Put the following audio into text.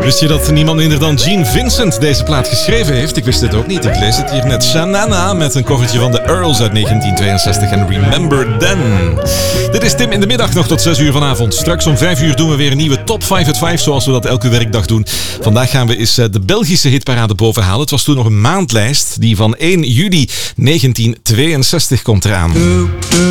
Wist je dat niemand minder dan Gene Vincent deze plaat geschreven heeft? Ik wist het ook niet. Ik lees het hier net. Shanana met een covertje van de Earls uit 1962 en Remember Then. Dit is Tim in de middag nog tot 6 uur vanavond. Straks om 5 uur doen we weer een nieuwe Top 5 at 5 zoals we dat elke werkdag doen. Vandaag gaan we eens de Belgische hitparade bovenhalen. Het was toen nog een maandlijst. Die van 1 juli 1962 komt eraan.